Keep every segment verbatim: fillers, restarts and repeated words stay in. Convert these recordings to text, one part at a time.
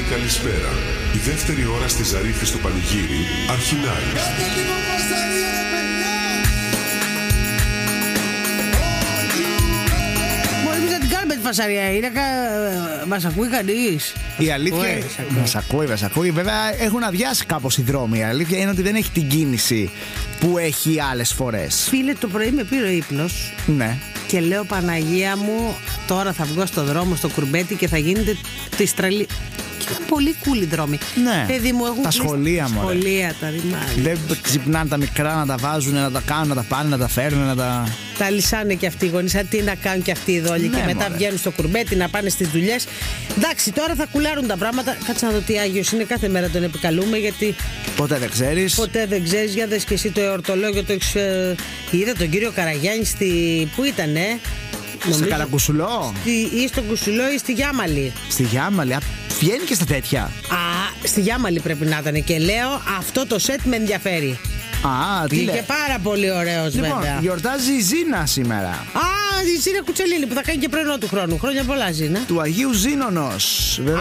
καλησπέρα. Η δεύτερη ώρα στη Ζαρίφη στο πανηγύρι αρχινάει. Φασαρία είναι, μας ακούει κανείς? Η αλήθεια, μας ακούει, μας ακούει. Βέβαια έχουν αδειάσει κάπως οι δρόμοι. Η αλήθεια είναι ότι δεν έχει την κίνηση που έχει άλλες φορές. Φίλε, το πρωί με πήρε ο ύπνος. Ναι. Και λέω, Παναγία μου, τώρα θα βγω στο δρόμο, στο κουρμπέτι και θα γίνεται τη στραλή. Και ήταν πολύ cool οι δρόμοι. Ναι. Παιδί μου, έχουν τα σχολεία μου. Σχολεία, τα ρημάδια. Δεν ξυπνάνε τα μικρά να τα βάζουν, να τα κάνουν, να τα πάνε, να τα φέρουν, να τα. Τα λυσάνε και αυτοί οι γονείς. Τι να κάνουν και αυτοί οι δόλοι. Ναι, και μετά μωρέ. βγαίνουν στο κουρμπέτι να πάνε στις δουλειές. Εντάξει, τώρα θα κουλάρουν τα πράγματα. Κάτσε να δω τι Άγιος είναι. Κάθε μέρα τον επικαλούμε γιατί. Ποτέ δεν ξέρεις. Ποτέ δεν ξέρεις. Για δες και εσύ το εορτολόγιο. Το έχεις, ε... Είδα τον κύριο Καραγιάννη στη. Πού ήτανε? Στο Καρακουσουλό. Στη... Ή στον Κουσουλό ή στη Γιάμαλη. Στη Γιάμαλη. Α, βγαίνει και στα τέτοια. Α, στη Γιάμαλη πρέπει να ήταν. Και λέω, αυτό το σετ με ενδιαφέρει. Α, τι Βγήκε λέει. πάρα πολύ ωραίος, Λοιπόν, βέβαια. γιορτάζει η Ζήνα σήμερα. Α, η Ζήνα Κουτσελίνη που θα κάνει και πρωινό του χρόνου. Χρόνια πολλά, Ζήνα. Του Αγίου Ζήνονος, βεβαίως.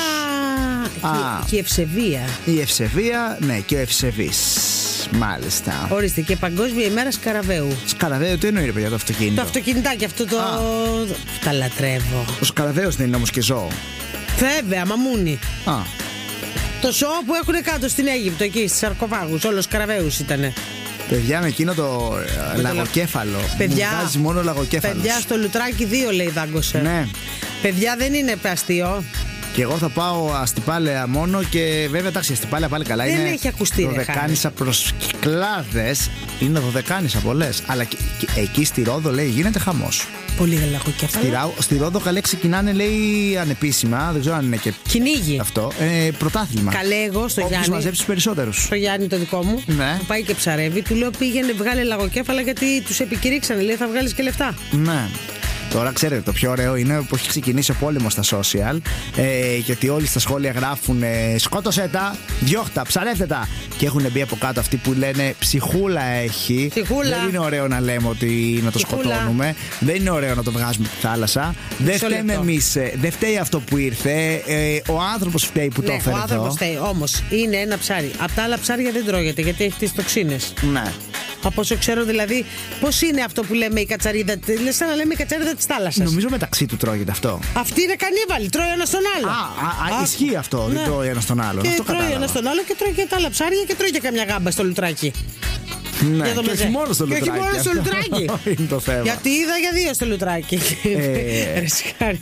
Α, Α. και, και η Ευσεβία. Η Ευσεβία, ναι, και ο Ευσεβής. Μάλιστα. Ορίστε, και Παγκόσμια ημέρα Σκαραβαίου. Σκαραβαίο, τι εννοεί, ρε παιδιά, το αυτοκίνητο? Το αυτοκινητάκι αυτό το. Α. Τα λατρεύω. Ο Σκαραβαίος δεν είναι όμως και ζώο. Βέβαια, μαμούνι. Α, Το ζώο που έχουν κάτω στην Αίγυπτο, εκεί στις σαρκοφάγους. Όλος Σκαραβαίους ήτανε. παιδιά, με εκείνο το ε, το λαγοκέφαλο. Παιδιά, Μου βγάζει μόνο λαγοκέφαλος. Παιδιά, στο λουτράκι δύο λέει δάγκωσε. Ναι. Παιδιά, δεν είναι αστείο. Και εγώ θα πάω αστιπάλαια μόνο και βέβαια εντάξει, αστιπάλαια πάλι καλά. Δεν είναι έχει ακουστεί, ρε, δωδεκάνησα προς Κυκλάδες. Είναι δωδεκάνησα πολλές. Αλλά και, και, εκεί στη Ρόδο λέει γίνεται χαμός. Πολύ λαγοκέφαλο. Στη, Ρα- στη Ρόδο καλέ ξεκινάνε λέει ανεπίσημα. Δεν ξέρω αν είναι και Κυνήγι. αυτό. Ε, πρωτάθλημα. Καλέ, εγώ στο Όποιος Γιάννη. μαζέψει τους περισσότερους. Στο Γιάννη το δικό μου. Ναι. Που πάει και ψαρεύει. Του λέω πήγαινε, βγάλε λαγοκέφαλα γιατί τους επικηρύξανε. Λέει θα βγάλεις και λεφτά. Ναι. Τώρα ξέρετε, το πιο ωραίο είναι που έχει ξεκινήσει ο πόλεμος στα social. Ε, γιατί όλοι στα σχόλια γράφουν ε, σκότωσέ τα, διώχτα, ψαρεύτε τα. Και έχουν μπει από κάτω αυτοί που λένε ψυχούλα έχει. Ψυχούλα. Δεν είναι ωραίο να λέμε ότι να το Ψυχούλα. σκοτώνουμε. Δεν είναι ωραίο να το βγάζουμε στη θάλασσα. Δεν Μισό φταίμε λεπτό. εμείς. ε, Δεν φταίει αυτό που ήρθε. Ε, ο άνθρωπος φταίει που το Ναι, έφερε ο άνθρωπος εδώ. θέλει. Όμως είναι ένα ψάρι. Απ' τα άλλα ψάρια δεν τρώγεται γιατί έχει τις τοξίνες. Ναι. Από όσο ξέρω δηλαδή, πώς είναι αυτό που λέμε η κατσαρίδα. Λες σαν να λέμε η κατσαρίδα της θάλασσας. Νομίζω μεταξύ του τρώγεται αυτό. Αυτή είναι κανίβαλη, τρώει ένα στον άλλο. Α, α, α, ισχύει αυτό. Ναι. Δεν τρώει ένα στον άλλον. Και Αυτό τρώει κατάλαβα. ένα στον άλλο και τρώει και τα άλλα ψάρια και τρώει και καμιά γάμπα στο λουτράκι. Ναι, Για το και μεζέ. όχι μόνο στο Και όχι λουτράκι. μόνο στο αυτό λουτράκι. είναι το θέμα. Γιατί είδα για δύο στο λουτράκι. Ε. Ρε συγχάρη.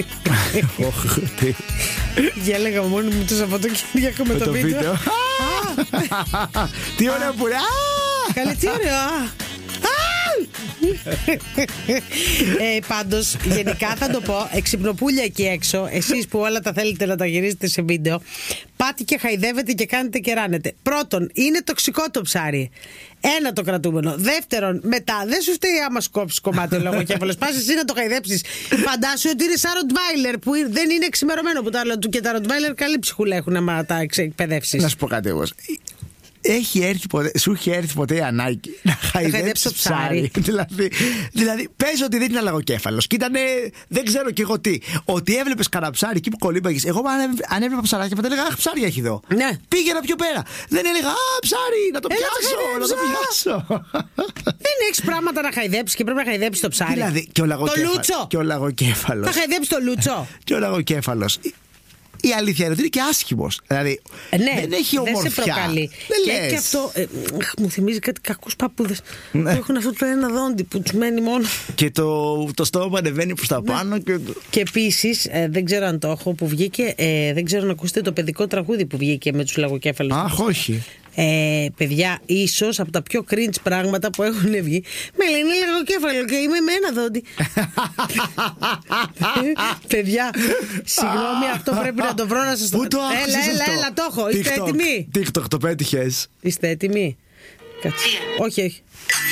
Οχ, τι. Για έλεγα μόνο μου το Σαββατοκύριακο με Με το το βίντεο. βίντεο. Τι ωραία που είναι. Α! Καλή, τι ωραίο. Α! ε, πάντως, γενικά θα το πω, εξυπνοπούλια εκεί έξω, εσείς που όλα τα θέλετε να τα γυρίσετε σε βίντεο, πάτε και χαϊδεύετε και κάνετε και ράνετε. Πρώτον, είναι τοξικό το ψάρι. Ένα το κρατούμενο. Δεύτερον, μετά δεν σου φταίει άμα σκόψει κομμάτι ο λογοκέφαλος. Πας εσύ να το χαϊδέψεις. Φαντάσου ότι είναι σαν ροτβάιλερ που δεν είναι εξημερωμένο που τα άλλα του και τα ροτβάιλερ καλή ψυχούλα έχουν άμα τα εκπαιδεύσεις. Να σου πω κάτι όμως. Έχει έρθει ποτέ, σου έχει έρθει ποτέ η ανάγκη να χαϊδέψεις το ψάρι. ψάρι. δηλαδή, δηλαδή, πες ότι δεν είναι λαγοκέφαλος. Και ήταν, δεν ξέρω κι εγώ τι. Ότι έβλεπες κανένα ψάρι εκεί που κολύμπαγες. Εγώ αν, έβλεπα- αν έβλεπα ψαράκια, θα έλεγα αχ, ψάρια έχει εδώ. Ναι. Πήγαινα πιο πέρα. Δεν έλεγα α, ψάρι, να το Έλα, το πιάσω, να το χαϊδέψω. πιάσω. Δεν έχεις πράγματα να χαϊδέψεις και πρέπει να χαϊδέψεις το ψάρι. δηλαδή, και ο, Το λαγοκέφα- λούτσο. και ο λαγοκέφαλος. Θα χαϊδέψεις το λούτσο. Και ο λαγοκέφαλος. Η αλήθεια είναι ότι είναι και άσχημος. Δηλαδή Ε, ναι, δεν έχει ομορφιά. Δεν σε προκαλεί. Δεν και, λες. και αυτό ε, αχ, μου θυμίζει κάτι κακούς παππούδες Ναι. που έχουν αυτό το ένα δόντι που τους μένει μόνο. Και το, το στόμα ανεβαίνει προς τα πάνω. Και... Και επίσης, ε, δεν ξέρω αν το έχω που βγήκε, ε, δεν ξέρω να ακούσετε το παιδικό τραγούδι που βγήκε με τους λαγοκέφαλους. Αχ, όχι. Ε, παιδιά, ίσως από τα πιο cringe πράγματα που έχουν βγει. Με λένε λαγοκέφαλο και είμαι με ένα δόντι. Παιδιά, συγγνώμη, αυτό πρέπει να το βρω να σας το Πού το Έλα, άκουσες έλα, αυτό? έλα, το έχω. Είστε TikTok. έτοιμοι? TikTok, το πέτυχες. Είστε έτοιμοι? Κάτσε. Όχι, όχι.